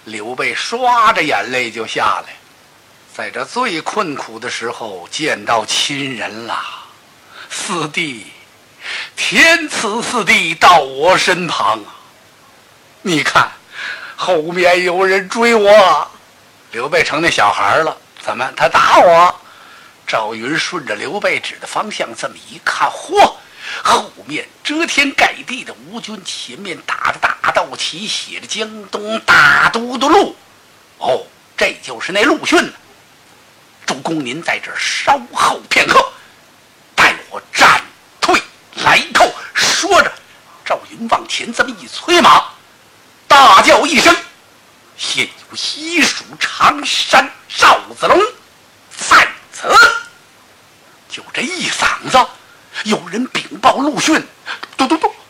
刘备刷着眼泪就下来，在这最困苦的时候见到亲人了。四弟，天赐四弟到我身旁啊！你看，后面有人追我。刘备成那小孩了，怎么他打我？赵云顺着刘备指的方向这么一看，嚯！后面遮天盖地的吴军，前面打着大道旗，写着江东大都督路。哦，这就是那陆逊。主公您在这儿稍后片刻，待我战退来寇。说着，赵云往前这么一催马，大叫一声：现有西蜀常山赵子龙在此。就这一嗓子，有人禀报陆逊：嘟！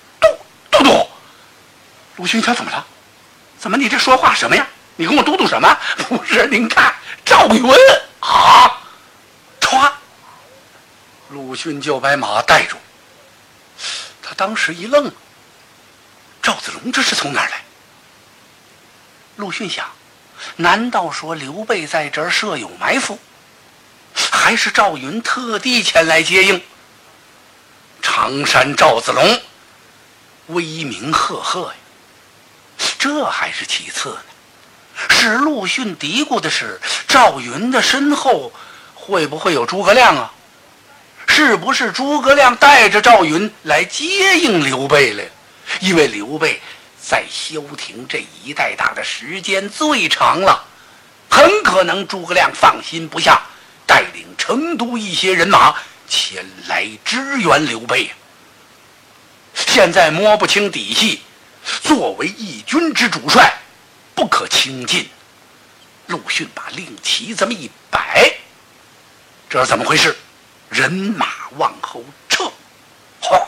陆逊，怎么了？怎么你这说话什么呀？你跟我嘟什么？不是，您看赵云啊！歘，陆逊就把马带住。他当时一愣，赵子龙这是从哪儿来？陆逊想，难道说刘备在这儿设有埋伏，还是赵云特地前来接应？常山赵子龙威名赫赫呀，这还是其次呢。使陆逊嘀咕的是，赵云的身后会不会有诸葛亮啊？是不是诸葛亮带着赵云来接应刘备了？因为刘备在萧亭这一带打的时间最长了，很可能诸葛亮放心不下，带领成都一些人马前来支援刘备。现在摸不清底细，作为义军之主帅，不可轻进。陆逊把令旗这么一摆，这是怎么回事？人马往后撤，哗，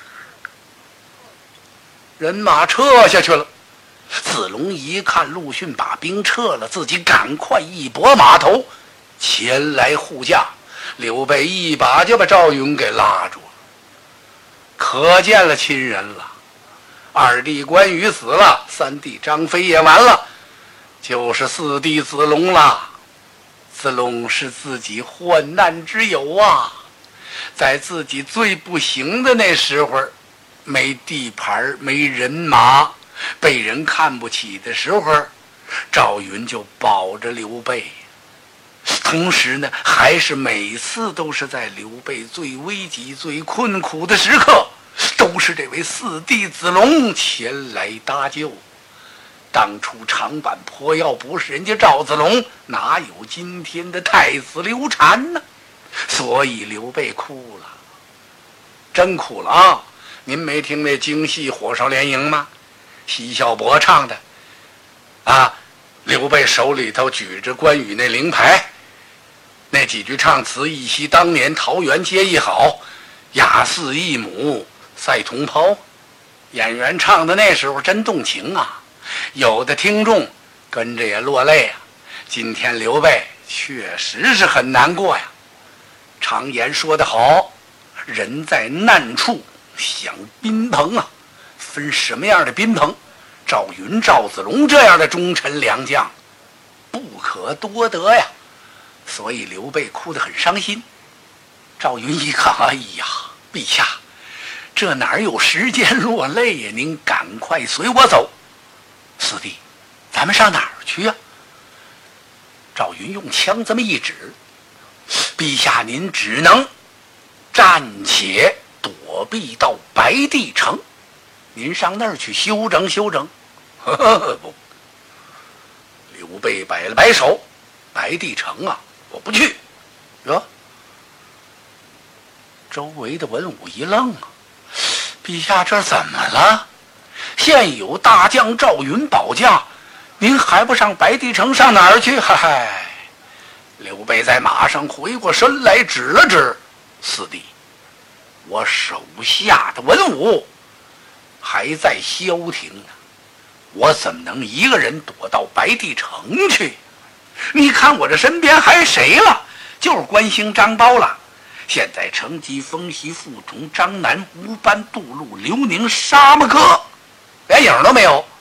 人马撤下去了。子龙一看陆逊把兵撤了，自己赶快一拨马头前来护驾。刘备一把就把赵云给拉住了。可见了亲人了，二弟关羽死了，三弟张飞也完了，就是四弟子龙了。子龙是自己患难之友啊，在自己最不行的那时候，没地盘没人马，被人看不起的时候，赵云就保着刘备。同时呢，还是每次都是在刘备最危急最困苦的时刻，都是这位四弟子龙前来搭救。当初长坂坡要不是人家赵子龙，哪有今天的太子刘禅呢？所以刘备哭了，真哭了啊！您没听那京戏《火烧连营》吗？奚孝伯唱的啊，刘备手里头举着关羽那灵牌，那几句唱词：一夕当年桃园结义好，雅似一母赛同胞。演员唱的那时候真动情啊，有的听众跟着也落泪啊。今天刘备确实是很难过呀。常言说得好，人在难处想宾朋啊，分什么样的宾朋？赵云、赵子龙这样的忠臣良将不可多得呀。所以刘备哭得很伤心。赵云一看，哎呀，陛下，这哪有时间落泪呀？您赶快随我走。四弟，咱们上哪儿去呀？赵云用枪这么一指，陛下您只能暂且躲避到白帝城，您上那儿去休整休整。不，刘备摆了摆手，白帝城啊，我不去。哟，周围的文武一愣啊，陛下这怎么了？现有大将赵云保驾，您还不上白帝城，上哪儿去？嗨，刘备在马上回过身来，指了指四弟，我手下的文武还在萧亭呢，我怎么能一个人躲到白帝城去？你看我这身边还谁了？就是关兴、张苞了。现在程吉、风习、傅崇、张南、吴班、杜陆、刘宁、沙漠克，连影都没有。